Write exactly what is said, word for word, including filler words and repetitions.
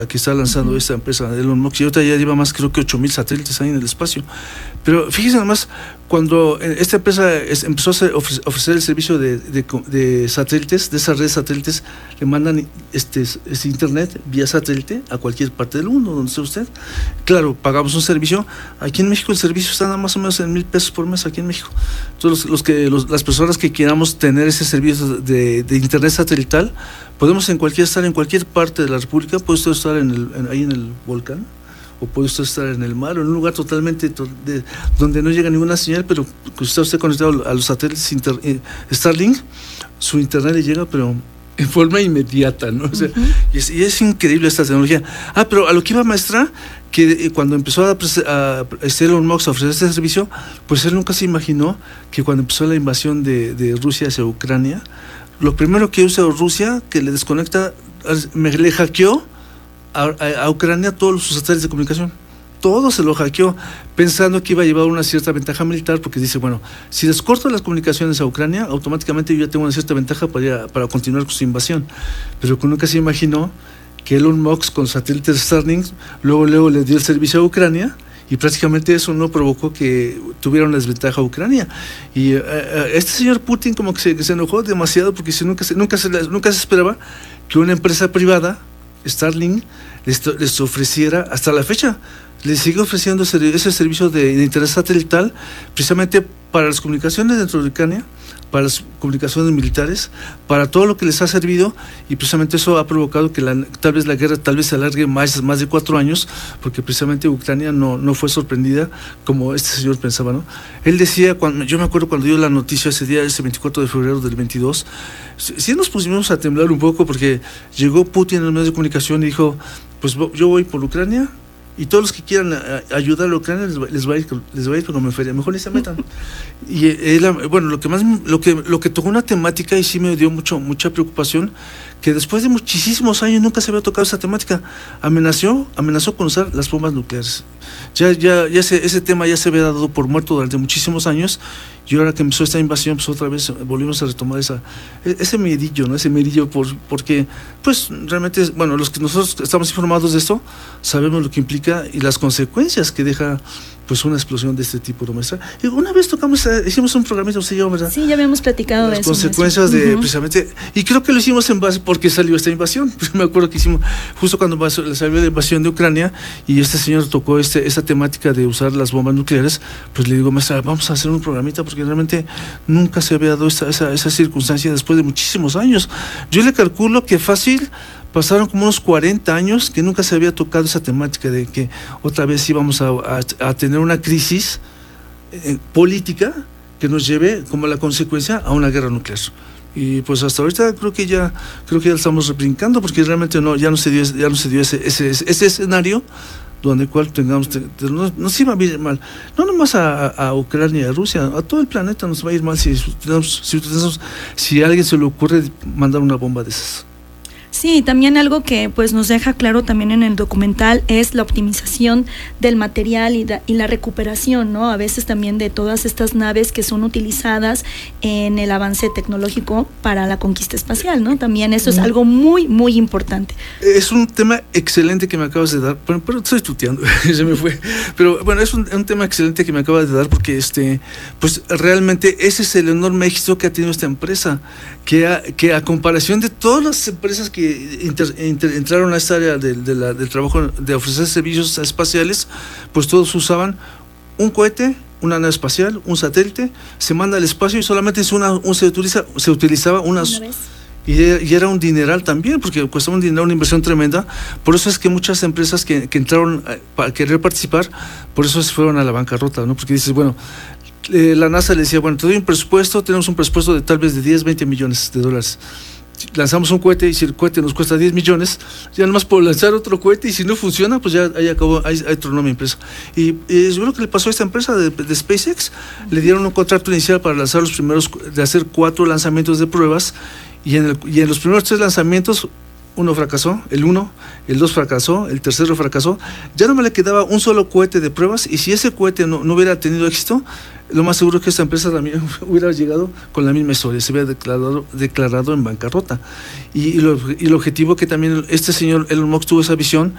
que está lanzando uh-huh. esta empresa de Elon Musk, y ahorita ya lleva más, creo que ocho mil satélites ahí en el espacio. Pero fíjense nomás, cuando esta empresa es, empezó a hacer, ofrecer, ofrecer el servicio de, de, de satélites, de esas redes satélites, le mandan este, este internet vía satélite a cualquier parte del mundo, donde esté usted. Claro, pagamos un servicio. Aquí en México el servicio está más o menos en mil pesos por mes aquí en México. Entonces, los, los que, los, las personas que queramos tener ese servicio de, de internet satelital, podemos en cualquier estar en cualquier parte de la República. Puede usted estar en el, en, ahí en el volcán, o puede usted estar en el mar, o en un lugar totalmente to, de, donde no llega ninguna señal, pero que está usted conectado a los satélites inter, eh, Starlink, su internet le llega, pero en forma inmediata, ¿no? O sea, uh-huh. y, es, y es increíble esta tecnología. Ah, pero a lo que iba, maestra, que eh, cuando empezó a, a, a Elon Musk a ofrecer este servicio, pues él nunca se imaginó que cuando empezó la invasión de, de Rusia hacia Ucrania, lo primero que hizo Rusia, que le desconecta, me le hackeó a, a, a Ucrania todos sus satélites de comunicación. Todo se lo hackeó, pensando que iba a llevar una cierta ventaja militar, porque dice, bueno, si les corto las comunicaciones a Ucrania, automáticamente yo ya tengo una cierta ventaja para, ir a, para continuar con su invasión. Pero nunca se imaginó que Elon Musk con satélites Starlink, luego, luego le dio el servicio a Ucrania, y prácticamente eso no provocó que tuviera una desventaja a Ucrania. Y uh, este señor Putin como que se, que se enojó demasiado, porque si nunca, se, nunca, se, nunca se esperaba que una empresa privada, Starlink, les, les ofreciera, hasta la fecha, les sigue ofreciendo ese, ese servicio de, de internet satelital, precisamente para las comunicaciones dentro de Ucrania, para las comunicaciones militares, para todo lo que les ha servido, y precisamente eso ha provocado que la, tal vez la guerra tal vez se alargue más, más de cuatro años, porque precisamente Ucrania no, no fue sorprendida como este señor pensaba, ¿no? Él decía, cuando, yo me acuerdo cuando dio la noticia ese día, ese veinticuatro de febrero del veintidós, sí nos pusimos a temblar un poco, porque llegó Putin en los medios de comunicación y dijo, pues yo voy por Ucrania, y todos los que quieran ayudar a la Ucrania les va, les va a ir, les va a ir como me feria, mejor ni se metan. Y él, bueno, lo que más, lo que, lo que tocó una temática y sí me dio mucho, mucha preocupación, que después de muchísimos años nunca se había tocado esa temática. Amenazó, amenazó con usar las bombas nucleares. Ya, ya, ya ese, ese tema ya se había dado por muerto durante muchísimos años, y ahora que empezó esta invasión, pues otra vez volvimos a retomar esa, ese medillo, ¿no? Ese medillo, por, porque, pues, realmente, bueno, los que nosotros estamos informados de esto, sabemos lo que implica y las consecuencias que deja, pues, una explosión de este tipo, ¿no, maestra? Y una vez tocamos, hicimos un programita, usted y yo, ¿verdad? Sí, ya habíamos platicado las de eso. Las consecuencias de, uh-huh. precisamente, y creo que lo hicimos en base porque salió esta invasión. Me acuerdo que hicimos, justo cuando salió la invasión de Ucrania, y este señor tocó este, esta temática de usar las bombas nucleares, pues le digo, maestra, vamos a hacer un programita, porque realmente nunca se había dado esta, esa, esa circunstancia después de muchísimos años. Yo le calculo que fácil pasaron como unos cuarenta años que nunca se había tocado esa temática de que otra vez íbamos a, a, a tener una crisis eh, política que nos lleve como la consecuencia a una guerra nuclear. Y pues hasta ahorita creo que ya creo que ya estamos brincando, porque realmente no ya no se dio ya no se dio ese ese, ese escenario donde cual tengamos nos, nos iba a ir mal, no nomás a, a Ucrania y a Rusia, a todo el planeta nos va a ir mal si si, si a alguien se le ocurre mandar una bomba de esas. Sí, también algo que pues nos deja claro también en el documental es la optimización del material y, da, y la recuperación, ¿no? A veces también de todas estas naves que son utilizadas en el avance tecnológico para la conquista espacial, ¿no? También eso es algo muy, muy importante. Es un tema excelente que me acabas de dar, pero, pero estoy tuteando, se me fue, pero bueno, es un, un tema excelente que me acabas de dar, porque este, pues realmente ese es el enorme éxito que ha tenido esta empresa, que a, que a comparación de todas las empresas que Inter, inter, entraron a esta área de, de la, del trabajo de ofrecer servicios espaciales, pues todos usaban un cohete, una nave espacial, un satélite, se manda al espacio y solamente se, una, un, se, utiliza, se utilizaba unas, una y, y era un dineral también, porque costaba un dinero, una inversión tremenda. Por eso es que muchas empresas que, que entraron a, para querer participar, por eso se fueron a la bancarrota, ¿no? Porque dices, bueno, eh, la NASA le decía, bueno, te doy un presupuesto, tenemos un presupuesto de tal vez de diez, veinte millones de dólares. Lanzamos un cohete, y si el cohete nos cuesta diez millones, ya nomás por lanzar otro cohete, y si no funciona, pues ya ahí acabó, ahí, ahí tronó mi empresa. Y, y yo creo que le pasó a esta empresa de, de SpaceX, le dieron un contrato inicial para lanzar los primeros, de hacer cuatro lanzamientos de pruebas, y en, el, y en los primeros tres lanzamientos, uno fracasó, el uno, el dos fracasó, el tercero fracasó, ya no me le quedaba un solo cohete de pruebas, y si ese cohete no, no hubiera tenido éxito, lo más seguro es que esta empresa también hubiera llegado con la misma historia, se hubiera declarado, declarado en bancarrota. Y, y, lo, y el objetivo que también este señor Elon Musk tuvo esa visión,